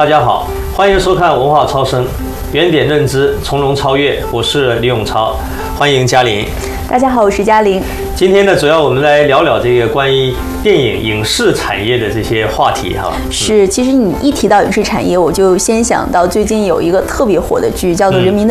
大家好，欢迎收看文化超声，原点认知，从容超越。我是李永超，欢迎嘉玲。 大家好，我是嘉玲。 今天呢，主要我们来聊聊这个关于电影影视产业的这些话题哈。 是，其实你一提到影视产业，我就先想到最近有一个特别火的剧，叫做《人民的